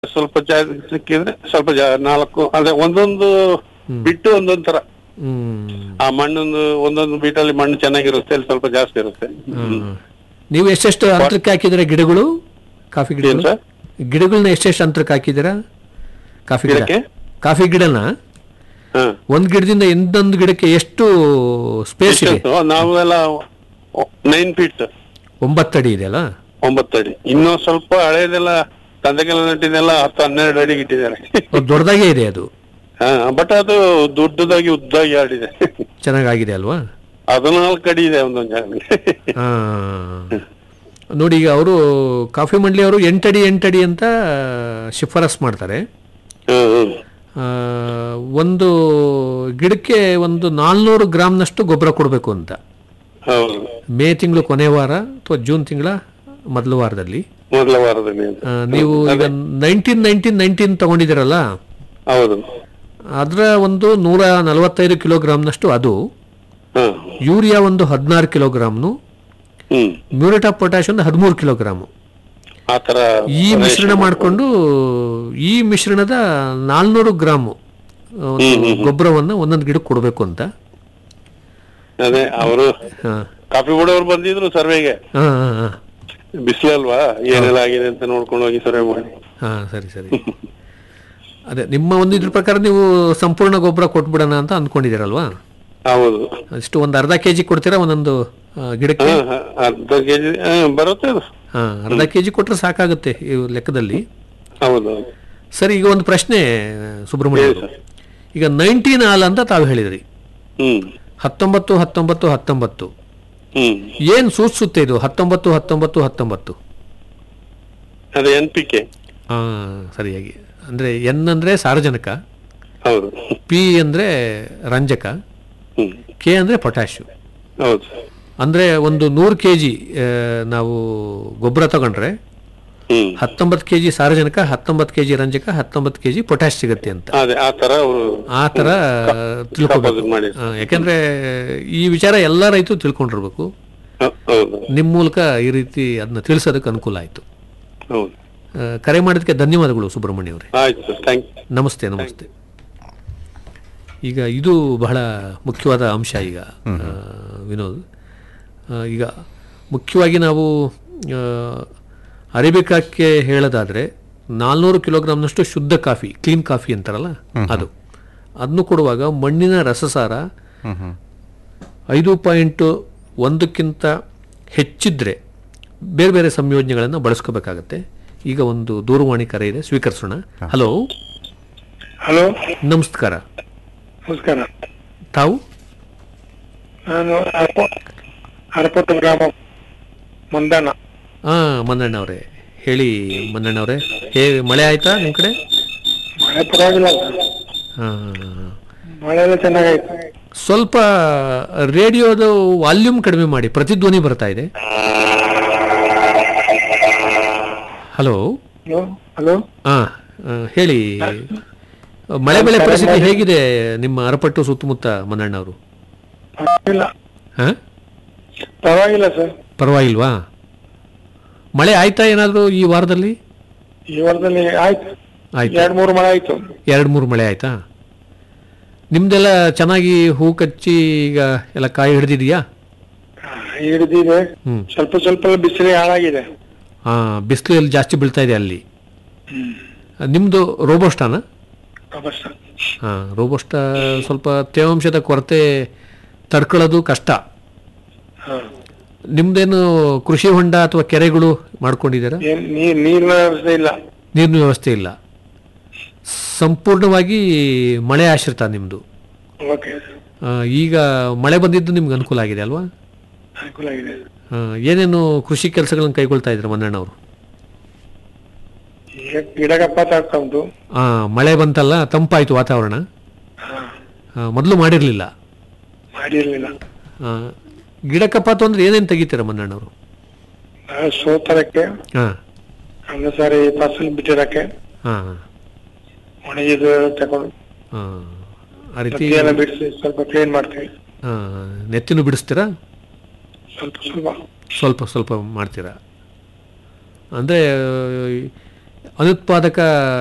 ಸ್ವಲ್ಪ ಜಾಗ ಸಿಕ್ಕಿದ್ರೆ ಸ್ವಲ್ಪ ನಾಲ್ಕು ಅಂದ್ರೆ ಒಂದೊಂದು ಬಿಟ್ಟು ಒಂದೊಂದ್ ತರ. ಆ ಮಣ್ಣೊಂದು ಒಂದೊಂದು ಬೀಟಲ್ಲಿ ಮಣ್ಣು ಚೆನ್ನಾಗಿರುತ್ತೆ, ಅಲ್ಲಿ ಸ್ವಲ್ಪ ಜಾಸ್ತಿ ಇರುತ್ತೆ. ನೀವು ಎಷ್ಟೆಷ್ಟು ಅಂತರಕ್ಕೆ ಹಾಕಿದ್ದೀರಾ ಗಿಡಗಳು? ಕಾಫಿ ಗಿಡಗಳು ಗಿಡಗಳನ್ನ ಎಷ್ಟೆಷ್ಟು ಅಂತರಕ್ಕೆ ಹಾಕಿದ್ದೀರಾ? ಕಾಫಿ ಗಿಡ ಕಾಫಿ ಗಿಡನ ಒಂದ್ ಗಿಡದಿಂದ ಇನ್ನೊಂದು ಗಿಡಕ್ಕೆ ಎಷ್ಟು ಸ್ಪೇಸ್ ಇದೆ? ನಾವೆಲ್ಲ 9 ಫೀಟ್ 9 ಅಡಿ ಇದೆ ಅಲ್ಲ? 9 ಅಡಿ. ಇನ್ನೂ ಸ್ವಲ್ಪ ಹಳೇದೆಲ್ಲ ತಂದೆಗೆಲ್ಲ ನೆಟ್ಟಿದೆಲ್ಲ 10-12 ಅಡಿಗೆ ಇಟ್ಟಿದ್ದಾರೆ. ದೊಡ್ಡದಾಗೆ ಇದೆ ಅದು. ಬಟ್ ಅದು ದೊಡ್ಡದಾಗಿ ಉದ್ದಾಗಿ ಆಡಿದೆ. ಚೆನ್ನಾಗಿದೆ ಅಲ್ವಾ? 14 ಅಡಿ ಇದೆ ಒಂದೊಂದು ಜಾಗದಲ್ಲಿ. ನೋಡಿ, ಈಗ ಅವರು ಕಾಫಿ ಮಂಡಳಿ ಅವರು 8 ಅಡಿ 8 ಅಡಿ ಅಂತ ಶಿಫಾರಸ್ ಮಾಡ್ತಾರೆ. ಒಂದು ಗಿಡಕ್ಕೆ ಒಂದು 400 ಗ್ರಾಮ್ನಷ್ಟು ಗೊಬ್ಬರ ಕೊಡಬೇಕು ಅಂತ. ಮೇ ತಿಂಗಳು ಕೊನೆ ವಾರ ಅಥವಾ ಜೂನ್ ತಿಂಗಳ ಮೊದಲ ವಾರದಲ್ಲಿ. ನೀವು ಈಗ 19 ತಗೊಂಡಿದ್ದೀರಲ್ಲ, ಹೌದು, ಅದರ ಒಂದು 145 ಕಿಲೋಗ್ರಾಮ್ನಷ್ಟು ಅದು, ಯೂರಿಯಾ ಒಂದು 16 ಕಿಲೋಗ್ರಾಮ್ನು, ಮ್ಯೂರೇಟ್ ಆಫ್ ಪೊಟ್ಯಾಶ್ ಒಂದು 13 ಕಿಲೋಗ್ರಾಮು. ಈ ಮಿಶ್ರಣ ಮಾಡಿಕೊಂಡು ಈ ಮಿಶ್ರಣದ 400 ಗ್ರಾಮು ಗೊಬ್ಬರವನ್ನು ಒಂದೊಂದು ಗಿಡಕ್ಕೆ ಕೊಡಬೇಕು ಅಂತ. ಅದೇ ಅವರು ಕಾಫಿ ಬೋರ್ಡ್ ಬಂದಿದ್ರು ಸರ್ವೆಗೆ. ಬಿಸಿಲಲ್ವಾ, ಏನೆಲ್ಲ ಆಗಿದೆ ಅಂತ ನೋಡ್ಕೊಂಡು ಹೋಗಿ ಸರ್ವೆ ಮಾಡಿ. ಸರಿ ಸರಿ. ಅದೇ ನಿಮ್ಮ ಒಂದು ಇದ್ರ ಪ್ರಕಾರ ನೀವು ಸಂಪೂರ್ಣ ಗೊಬ್ಬರ ಕೊಟ್ಬಿಡೋಣ ಅಂತ ಅಂದ್ಕೊಂಡಿದ್ದೀರಲ್ವಾ? ಹೌದು. ಅಷ್ಟು ಒಂದು ಅರ್ಧ ಕೆಜಿ ಕೊಡ್ತೀರಾ ಒಂದೊಂದು ಗಿಡಕ್ಕೆ? ಅರ್ಧ ಕೆಜಿ ಬರುತ್ತೆ. ಅರ್ಧ ಕೆಜಿ ಕೊಟ್ರೆ ಸಾಕಾಗುತ್ತೆ ಈ ಲೆಕ್ಕದಲ್ಲಿ. ಹೌದು. ಸರಿ, ಈಗ ಒಂದು ಪ್ರಶ್ನೆ ಸುಬ್ರಹ್ಮಣ್ಯ, ಈಗ 19 ಹಾಲ್ ಅಂತ ತಾವು ಹೇಳಿದ್ರಿ. 19 19 19 ಏನ್ ಸೂಚಿಸುತ್ತೆ ಇದು? 19 19 19 ಅದೇ NPK. ಸರಿಯಾಗಿ. ಅಂದ್ರೆ ಎನ್ ಅಂದ್ರೆ ಸಾರಜನಕ, ಹೌದು, ಪಿ ಅಂದ್ರೆ ರಂಜಕ, ಕೆ ಅಂದ್ರೆ ಪೊಟ್ಯಾಶು. ಹೌದು. ಅಂದ್ರೆ ಒಂದು 100 kg ನಾವು ಗೊಬ್ಬರ ತಗೊಂಡ್ರೆ 19 kg ಸಾರಜನಕ, 19 kg ರಂಜಕ, 19 kg ಪೊಟ್ಯಾಶ್ ಸಿಗುತ್ತೆ ಅಂತ. ಆ ತರ ತಿಳ್ಕೊಬೇಕು. ಯಾಕಂದ್ರೆ ಈ ವಿಚಾರ ಎಲ್ಲ ರೈತರು ತಿಳ್ಕೊಂಡಿರ್ಬೇಕು. ನಿಮ್ಮ ಮೂಲಕ ಈ ರೀತಿ ಅದನ್ನ ತಿಳಿಸೋದಕ್ಕೆ ಅನುಕೂಲ ಆಯ್ತು. ಕರೆ ಮಾಡೋದಕ್ಕೆ ಧನ್ಯವಾದಗಳು ಸುಬ್ರಹ್ಮಣ್ಯ ಅವರೇ. ನಮಸ್ತೆ. ನಮಸ್ತೆ. ಈಗ ಇದು ಬಹಳ ಮುಖ್ಯವಾದ ಅಂಶ. ಈಗ ವಿನೋದ್, ಈಗ ಮುಖ್ಯವಾಗಿ ನಾವು ಅರೇಬಿಕಾಕ್ಕೆ ಹೇಳೋದಾದರೆ 400 ಕಿಲೋಗ್ರಾಮ್ನಷ್ಟು ಶುದ್ಧ ಕಾಫಿ, ಕ್ಲೀನ್ ಕಾಫಿ ಅಂತಾರಲ್ಲ, ಅದನ್ನು ಕೊಡುವಾಗ ಮಣ್ಣಿನ ರಸಸಾರ 5.1ಕ್ಕಿಂತ ಹೆಚ್ಚಿದ್ರೆ ಬೇರೆ ಬೇರೆ ಸಂಯೋಜನೆಗಳನ್ನು ಬಳಸ್ಕೋಬೇಕಾಗತ್ತೆ. ಈಗ ಒಂದು ದೂರವಾಣಿ ಕರೆ ಇದೆ, ಸ್ವೀಕರಿಸೋಣ. ಹಲೋ. ಹಲೋ, ನಮಸ್ಕಾರ. ನಮಸ್ಕಾರ. ತಾವು? ನಾನು ಅರಪತ್ತು ಗ್ರಾಮ ಮಂದಣ್ಣ. ಮಂದಣ್ಣ ಅವರೇ, ಹೇಳಿ ಮಂದಣ್ಣ ಅವರೇ, ಮಳೆ ಆಯ್ತಾ ನಿಮ್ಮ ಕಡೆ? ಮಳೆ ಪರವಾಗಿಲ್ಲ, ಮಳೆ ಎಲ್ಲ ಚೆನ್ನಾಗಾಯ್ತು. ಸ್ವಲ್ಪ ರೇಡಿಯೋದ ವಾಲ್ಯೂಮ್ ಕಡಿಮೆ ಮಾಡಿ, ಪ್ರತಿಧ್ವನಿ ಬರ್ತಾ ಇದೆ. ಹಲೋ. ಹಲೋ. ಹೇಳಿ, ಮಳೆ ಬೆಳೆ ಪರಿಸ್ಥಿತಿ ಹೇಗಿದೆ ನಿಮ್ಮ ಅರಪಟ್ಟು ಸುತ್ತಮುತ್ತ ಮಂದಣ್ಣ ಅವರು? ಪರವಾಗಿಲ್ಲ ಸರ್. ಪರವಾಗಿಲ್ವಾ? ಮಳೆ ಆಯ್ತಾ ಏನಾದ್ರು ಈ ವಾರದಲ್ಲಿ? ಈ ವಾರದಲ್ಲಿ ಆಯ್ತು. 2-3 ಮಳೆ ಆಯ್ತು. 2-3 ಮಳೆ ಆಯ್ತಾ? ನಿಮ್ದೆಲ್ಲ ಚೆನ್ನಾಗಿ ಹೂ ಕಚ್ಚಿ ಈಗ ಎಲ್ಲ ಕಾಯಿ ಹಿಡಿದಿದೆಯಾ? ಹಿಡಿದಿದೆ. ಸ್ವಲ್ಪ ಸ್ವಲ್ಪ ಬಿಸಿಲು ಹಾಳಾಗಿದೆ. ಬಿಸಿಲು ಎಲ್ಲಿ ಜಾಸ್ತಿ ಬೀಳ್ತಾ ಇದೆ ಅಲ್ಲಿ? ನಿಮ್ದು ರೋಬೋಸ್ಟಾನ? ರೋಬೋಸ್ಟ ಸ್ವಲ್ಪ ತೇವಾಂಶದ ಕೊರತೆ ತಡ್ಕೊಳ್ಳೋದು ಕಷ್ಟ. ನಿಮ್ದೇನು ಕೃಷಿ ಹೊಂಡ ಅಥವಾ ಕೆರೆಗಳು ಮಾಡ್ಕೊಂಡಿದ್ದೀರಾ? ನೀರಿನ ವ್ಯವಸ್ಥೆ ಇಲ್ಲ. ನೀರಿನ ವ್ಯವಸ್ಥೆ ಇಲ್ಲ, ಸಂಪೂರ್ಣವಾಗಿ ಮಳೆ ಆಶ್ರಿತ ನಿಮ್ದು. ಈಗ ಮಳೆ ಬಂದಿದ್ದು ನಿಮ್ಗೆ ಅನುಕೂಲ ಆಗಿದೆ ಅಲ್ವಾ? ಅನುಕೂಲ ಆಗಿದೆ. ಏನೇನು ಕೃಷಿ ಕೆಲಸಗಳನ್ನು ಕೈಗೊಳ್ತಾ ಇದ್ರು ಮಂದಣ್ಣ ಅವರು? ಗಿಡ ಕಪಾತ ಆಗ್ತಾ ಉಂಟು. ಮಳೆ ಬಂತಲ್ಲ, ತಂಪಾಯ್ತು ವಾತಾವರಣ. ಮೊದಲು ಮಾಡಿರ್ಲಿಲ್ಲ. ಗಿಡ ಕಪಾತು ಅಂದ್ರೆ ಏನೇನು ತೆಗಿತೀರ ಮಂದಣ್ಣವರು? ಸೋತರಕ್ಕೆ, ಸಾರಿ ಫಸಲು ಬಿಟ್ಟಿರಕ್ಕೆ, ಒಣಗಿದ ತಗೊಂಡು ಆ ರೀತಿ ಬಿಡಿಸಿ ಸ್ವಲ್ಪ ಕ್ಲೀನ್ ಮಾಡ್ತೀವಿ. ನೆತ್ತಿನೂ ಬಿಡಿಸ್ತೀರಾ? ಸ್ವಲ್ಪ ಸ್ವಲ್ಪ ಸ್ವಲ್ಪ ಸ್ವಲ್ಪ ಮಾಡ್ತೀರಾ? ಅಂದರೆ ಅನುತ್ಪಾದಕ